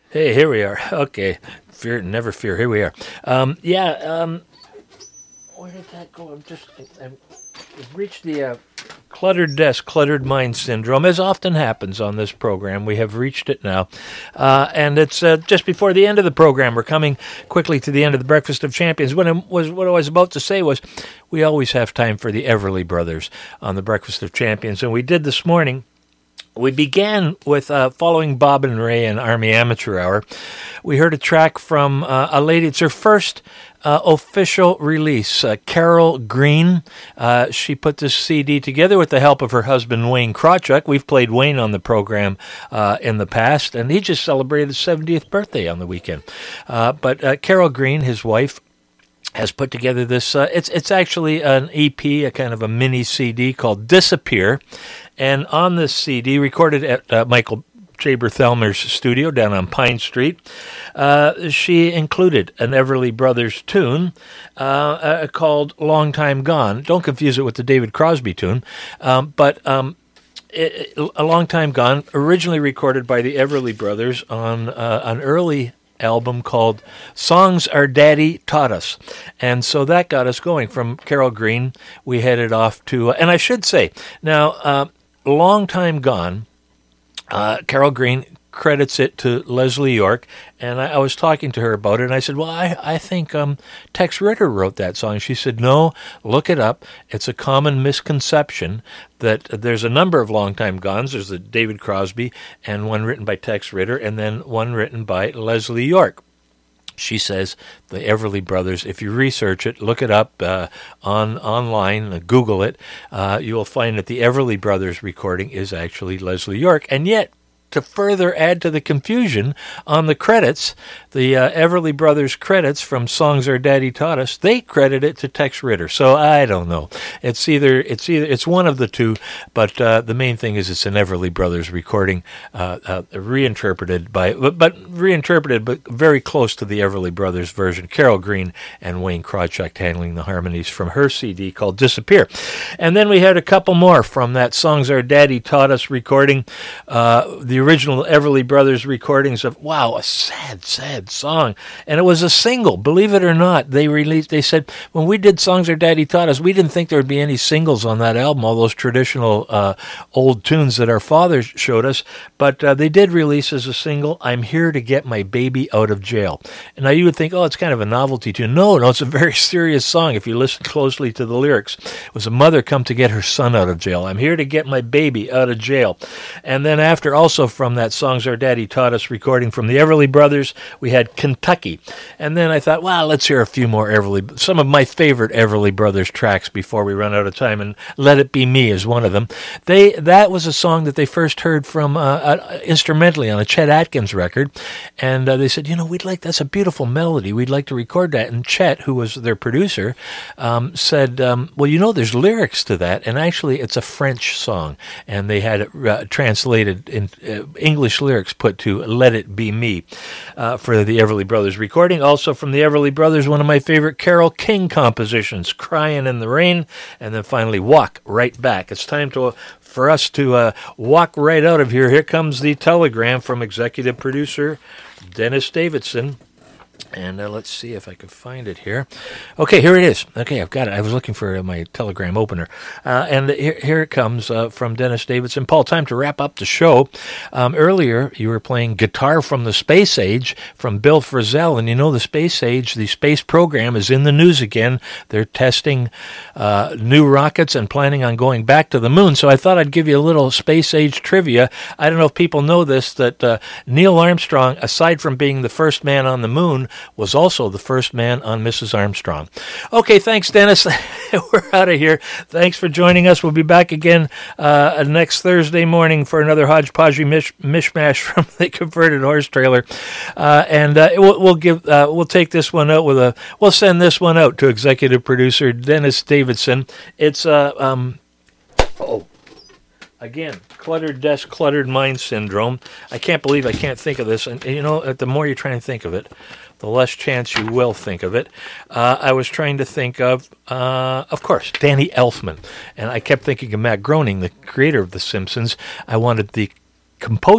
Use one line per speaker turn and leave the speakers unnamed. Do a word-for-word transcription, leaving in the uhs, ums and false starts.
Hey, here we are. Okay. Fear, never fear. Here we are. Um, yeah, um, where did that go? I'm just, I, I've reached the uh, cluttered desk, cluttered mind syndrome, as often happens on this program. We have reached it now. Uh, and it's uh, just before the end of the program. We're coming quickly to the end of the Breakfast of Champions. What I was, what I was about to say was we always have time for the Everly Brothers on the Breakfast of Champions. And we did this morning. We began with uh, following Bob and Ray in Army Amateur Hour. We heard a track from uh, a lady. It's her first uh, official release, uh, Carol Green. Uh, she put this C D together with the help of her husband, Wayne Krawchuk. We've played Wayne on the program uh, in the past, and he just celebrated his seventieth birthday on the weekend. Uh, but uh, Carol Green, his wife, has put together this, uh, it's it's actually an E P, a kind of a mini C D called Disappear. And on this C D, recorded at uh, Michael J. Berthelmer's studio down on Pine Street, uh, she included an Everly Brothers tune uh, uh, called Long Time Gone. Don't confuse it with the David Crosby tune, um, but um, it, it, A Long Time Gone, originally recorded by the Everly Brothers on uh, an early album called Songs Our Daddy Taught Us. And so that got us going. From Carol Green, we headed off to, uh, and I should say, now, uh, Long Time Gone, uh, Carol Green credits it to Leslie York, and I, I was talking to her about it, and I said, well, I, I think um, Tex Ritter wrote that song. She said, no, look it up. It's a common misconception that there's a number of Long Time Gones. There's the David Crosby, and one written by Tex Ritter, and then one written by Leslie York. She says the Everly Brothers, if you research it, look it up uh, on online, uh, Google it, uh, you will find that the Everly Brothers recording is actually Leslie York. And yet, to further add to the confusion, on the credits, the uh, Everly Brothers credits from Songs Our Daddy Taught Us, they credit it to Tex Ritter. So I don't know. It's either it's either it's one of the two, but uh, the main thing is it's an Everly Brothers recording, uh, uh, reinterpreted by, but, but reinterpreted, but very close to the Everly Brothers version. Carol Green and Wayne Krawchuk handling the harmonies from her C D called Disappear. And then we had a couple more from that Songs Our Daddy Taught Us recording. Uh, the original Everly Brothers recordings of, wow, a sad, sad song. And it was a single, believe it or not. They released, they said, when we did Songs Our Daddy Taught Us, we didn't think there would be any singles on that album, all those traditional uh, old tunes that our fathers showed us. But uh, they did release as a single, I'm Here to Get My Baby Out of Jail. And now you would think, oh, it's kind of a novelty tune. No, no, it's a very serious song if you listen closely to the lyrics. It was a mother come to get her son out of jail. I'm here to get my baby out of jail. And then after, also from that Songs Our Daddy Taught Us recording from the Everly Brothers, we had Kentucky. And then I thought, well, let's hear a few more Everly, some of my favorite Everly Brothers tracks before we run out of time, and Let It Be Me is one of them. They That was a song that they first heard from uh, uh, instrumentally on a Chet Atkins record, and uh, they said, you know, we'd like, that's a beautiful melody, we'd like to record that. And Chet, who was their producer, um, said, um, well, you know, there's lyrics to that, and actually it's a French song, and they had it uh, translated in uh, English lyrics put to Let It Be Me uh, for the Everly Brothers recording. Also from the Everly Brothers, one of my favorite Carole King compositions, Crying in the Rain, and then finally Walk Right Back. It's time to for us to uh, walk right out of here. Here comes the telegram from executive producer Dennis Davidson. And uh, let's see if I can find it here. Okay, here it is. Okay, I've got it. I was looking for uh, my telegram opener. Uh, and here, here it comes uh, from Dennis Davidson. Paul, time to wrap up the show. Um, earlier, you were playing Guitar from the Space Age from Bill Frisell. And you know the Space Age, the space program is in the news again. They're testing uh, new rockets and planning on going back to the moon. So I thought I'd give you a little Space Age trivia. I don't know if people know this, that uh, Neil Armstrong, aside from being the first man on the moon, was also the first man on Missus Armstrong. Okay, thanks, Dennis. We're out of here. Thanks for joining us. We'll be back again uh, next Thursday morning for another hodgepodge mish- mishmash from the converted horse trailer. Uh, and uh, we'll, we'll give uh, we'll take this one out with a we'll send this one out to executive producer Dennis Davidson. It's uh um oh. Again, cluttered desk, cluttered mind syndrome. I can't believe I can't think of this. And, you know, the more you try and think of it, the less chance you will think of it. Uh, I was trying to think of, uh, of course, Danny Elfman. And I kept thinking of Matt Groening, the creator of The Simpsons. I wanted the composer